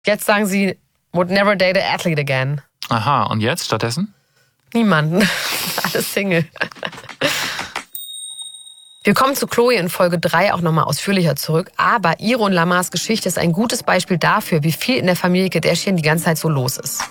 Jetzt sagen sie, would never date an athlete again. Aha, und jetzt stattdessen? Niemanden. Alles Single. Wir kommen zu Chloe in Folge 3 auch nochmal ausführlicher zurück. Aber ihre und Lamars Geschichte ist ein gutes Beispiel dafür, wie viel in der Familie Kardashian die ganze Zeit so los ist.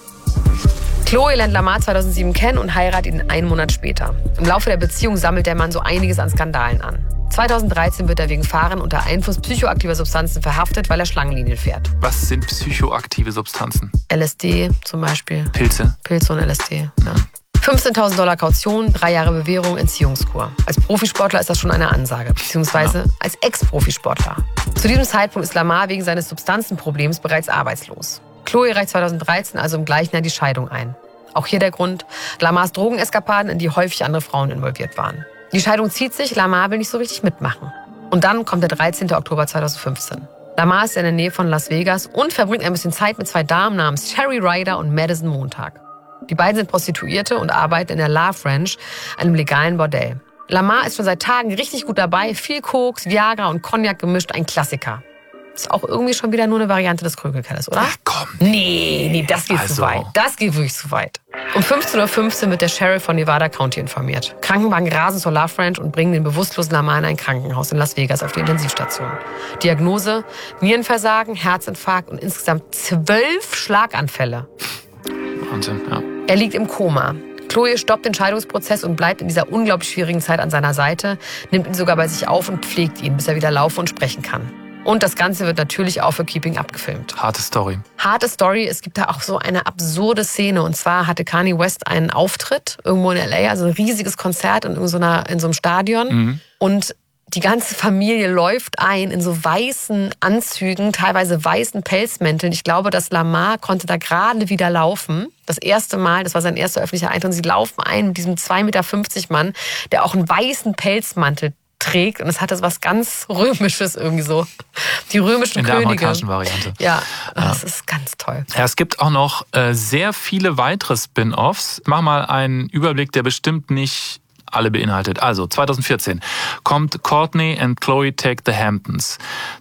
Chloe lernt Lamar 2007 kennen und heiratet ihn einen Monat später. Im Laufe der Beziehung sammelt der Mann so einiges an Skandalen an. 2013 wird er wegen Fahren unter Einfluss psychoaktiver Substanzen verhaftet, weil er Schlangenlinien fährt. Was sind psychoaktive Substanzen? LSD zum Beispiel. Pilze? Pilze und LSD, ja. $15.000 Kaution, 3 Jahre Bewährung, Entziehungskur. Als Profisportler ist das schon eine Ansage, beziehungsweise als Ex-Profisportler. Zu diesem Zeitpunkt ist Lamar wegen seines Substanzenproblems bereits arbeitslos. Chloe reicht 2013 also im gleichen Jahr die Scheidung ein. Auch hier der Grund, Lamars Drogeneskapaden, in die häufig andere Frauen involviert waren. Die Scheidung zieht sich, Lamar will nicht so richtig mitmachen. Und dann kommt der 13. Oktober 2015. Lamar ist in der Nähe von Las Vegas und verbringt ein bisschen Zeit mit 2 Damen namens Sherry Ryder und Madison Montag. Die beiden sind Prostituierte und arbeiten in der Love Ranch, einem legalen Bordell. Lamar ist schon seit Tagen richtig gut dabei, viel Koks, Viagra und Cognac gemischt, ein Klassiker. Ist auch irgendwie schon wieder nur eine Variante des Krügelkellers, oder? Ach komm. Nee, das geht zu weit. Das geht wirklich zu weit. Um 15.15 Uhr wird der Sheriff von Nevada County informiert. Krankenwagen rasen zur Love Ranch und bringen den bewusstlosen Lamar in ein Krankenhaus in Las Vegas auf die Intensivstation. Diagnose: Nierenversagen, Herzinfarkt und insgesamt 12 Schlaganfälle. Wahnsinn, ja. Er liegt im Koma. Chloe stoppt den Scheidungsprozess und bleibt in dieser unglaublich schwierigen Zeit an seiner Seite, nimmt ihn sogar bei sich auf und pflegt ihn, bis er wieder laufen und sprechen kann. Und das Ganze wird natürlich auch für Keeping Up gefilmt. Harte Story. Harte Story. Es gibt da auch so eine absurde Szene. Und zwar hatte Kanye West einen Auftritt irgendwo in L.A., also ein riesiges Konzert in so einem Stadion. Mhm. Und die ganze Familie läuft ein in so weißen Anzügen, teilweise weißen Pelzmänteln. Ich glaube, dass Lamar konnte da gerade wieder laufen. Das erste Mal, das war sein erster öffentlicher Eintritt. Und sie laufen ein mit diesem 2,50 Meter Mann, der auch einen weißen Pelzmantel trägt. Und es hatte was ganz Römisches irgendwie so. Die römischen Könige. In der amerikanischen Variante. Ja, das ist ganz toll. Ja, es gibt auch noch sehr viele weitere Spin-Offs. Mach mal einen Überblick, der bestimmt nicht alle beinhaltet. Also 2014 kommt Courtney and Chloe Take the Hamptons.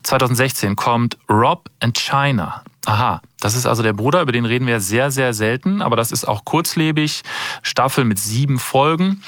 2016 kommt Rob and China. Aha, das ist also der Bruder, über den reden wir sehr, sehr selten, aber das ist auch kurzlebig. Staffel mit 7 Folgen.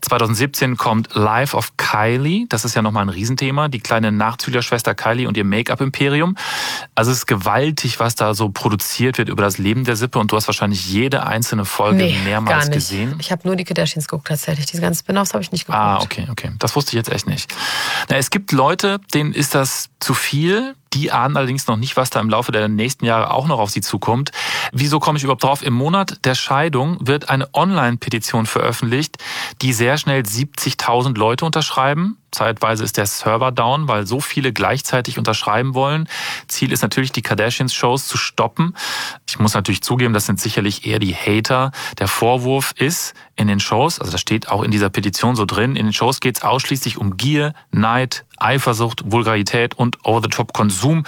2017 kommt Life of Kylie. Das ist ja nochmal ein Riesenthema. Die kleine Nachzüglerschwester Kylie und ihr Make-up-Imperium. Also es ist gewaltig, was da so produziert wird über das Leben der Sippe. Und du hast wahrscheinlich jede einzelne Folge mehrmals gar nicht gesehen. Ich habe nur die Kardashians geguckt tatsächlich. Diese ganzen Spin-offs habe ich nicht geguckt. Ah, okay. Das wusste ich jetzt echt nicht. Na, es gibt Leute, denen ist das zu viel. Die ahnen allerdings noch nicht, was da im Laufe der nächsten Jahre auch noch auf sie zukommt. Wieso komme ich überhaupt drauf? Im Monat der Scheidung wird eine Online-Petition veröffentlicht, die sehr schnell 70.000 Leute unterschreiben. Zeitweise ist der Server down, weil so viele gleichzeitig unterschreiben wollen. Ziel ist natürlich, die Kardashians-Shows zu stoppen. Ich muss natürlich zugeben, das sind sicherlich eher die Hater. Der Vorwurf ist in den Shows, also das steht auch in dieser Petition so drin, in den Shows geht es ausschließlich um Gier, Neid, Eifersucht, Vulgarität und Over-the-Top-Konsum.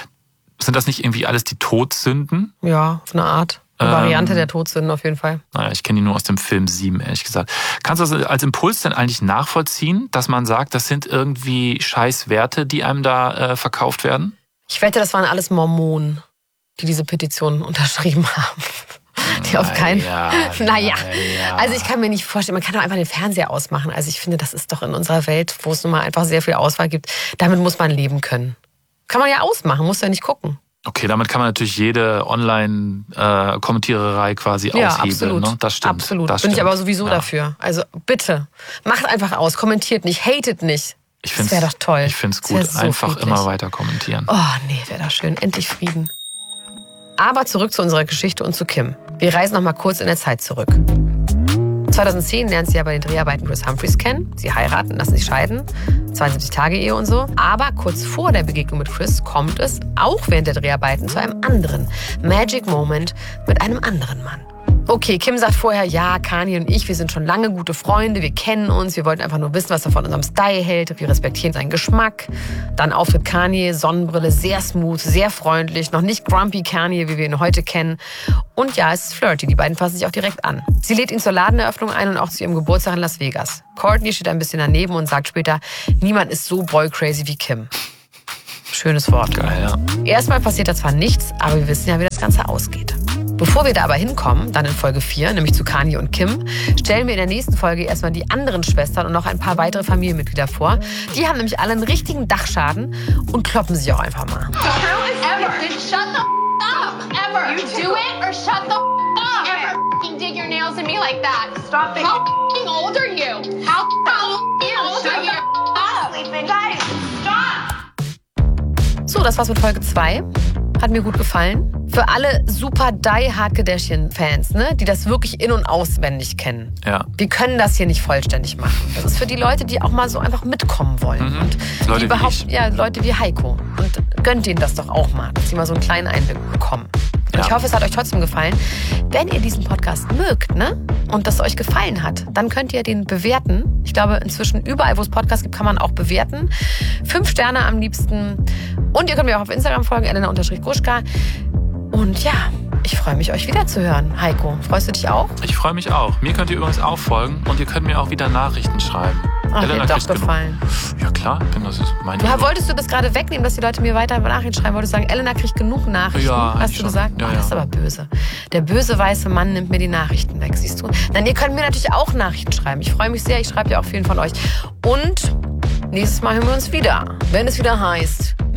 Sind das nicht irgendwie alles die Todsünden? Ja, auf eine Art. Eine Variante der Todsünden auf jeden Fall. Naja, ich kenne die nur aus dem Film 7, ehrlich gesagt. Kannst du das als Impuls denn eigentlich nachvollziehen, dass man sagt, das sind irgendwie Scheißwerte, die einem da verkauft werden? Ich wette, das waren alles Mormonen, die diese Petition unterschrieben haben. Die auf keinen... Naja. Also ich kann mir nicht vorstellen, man kann doch einfach den Fernseher ausmachen. Also ich finde, das ist doch in unserer Welt, wo es nun mal einfach sehr viel Auswahl gibt, damit muss man leben können. Kann man ja ausmachen, muss ja nicht gucken. Okay, damit kann man natürlich jede Online-Kommentiererei quasi aushebeln. Absolut. Ne? Das stimmt. Absolut. Das bin ich stimmt. aber sowieso dafür. Also bitte, macht einfach aus, kommentiert nicht, hatet nicht. Das wäre doch toll. Ich finde es gut, so einfach friedlich. immer weiter kommentieren. Oh nee, wäre das schön. Endlich Frieden. Aber zurück zu unserer Geschichte und zu Kim. Wir reisen noch mal kurz in der Zeit zurück. 2010 lernt sie ja bei den Dreharbeiten Kris Humphries kennen. Sie heiraten, lassen sich scheiden. 72-Tage-Ehe und so. Aber kurz vor der Begegnung mit Kris kommt es, auch während der Dreharbeiten, zu einem anderen Magic Moment mit einem anderen Mann. Okay, Kim sagt vorher, ja, Kanye und ich, wir sind schon lange gute Freunde, wir kennen uns, wir wollten einfach nur wissen, was er von unserem Style hält, wir respektieren seinen Geschmack. Dann auftritt Kanye, Sonnenbrille, sehr smooth, sehr freundlich, noch nicht grumpy Kanye, wie wir ihn heute kennen. Und ja, es ist flirty, die beiden fassen sich auch direkt an. Sie lädt ihn zur Ladeneröffnung ein und auch zu ihrem Geburtstag in Las Vegas. Courtney steht ein bisschen daneben und sagt später, niemand ist so boy-crazy wie Kim. Schönes Wort. Geil, ja. Erstmal passiert da zwar nichts, aber wir wissen ja, wie das Ganze ausgeht. Bevor wir da aber hinkommen, dann in Folge 4, nämlich zu Kanye und Kim, stellen wir in der nächsten Folge erstmal die anderen Schwestern und noch ein paar weitere Familienmitglieder vor. Die haben nämlich alle einen richtigen Dachschaden und kloppen sich auch einfach mal. Shut the up. Ever. You do it or shut the up. Ever dig your nails in me like that. Stop it. How old are you? How old are you? Stop. Sleeping. Guys, stop. So, das war's mit Folge 2. Hat mir gut gefallen. Für alle super die-hard Kardashian-Fans, ne, die das wirklich in- und auswendig kennen. Ja. Wir können das hier nicht vollständig machen. Das ist für die Leute, die auch mal so einfach mitkommen wollen. Und Leute die überhaupt, wie ich. ja, Leute wie Heiko. Und gönnt denen das doch auch mal, dass sie mal so einen kleinen Einblick bekommen. Und ich hoffe, es hat euch trotzdem gefallen. Wenn ihr diesen Podcast mögt, ne, und das euch gefallen hat, dann könnt ihr den bewerten. Ich glaube, inzwischen überall, wo es Podcasts gibt, kann man auch bewerten. 5 Sterne am liebsten. Und ihr könnt mir auch auf Instagram folgen, Elena_Gruschka. Und ja, ich freue mich, euch wieder zu hören. Heiko, freust du dich auch? Ich freue mich auch. Mir könnt ihr übrigens auch folgen und ihr könnt mir auch wieder Nachrichten schreiben. Ach, dir hat doch gefallen. Ja klar, das ist mein Wolltest du das gerade wegnehmen, dass die Leute mir weiter Nachrichten schreiben? Wolltest du sagen, Elena kriegt genug Nachrichten? Ja, hast du schon. gesagt? Ja, Das ist aber böse. Der böse weiße Mann nimmt mir die Nachrichten weg, siehst du? Dann ihr könnt mir natürlich auch Nachrichten schreiben. Ich freue mich sehr, ich schreibe ja auch vielen von euch. Und nächstes Mal hören wir uns wieder, wenn es wieder heißt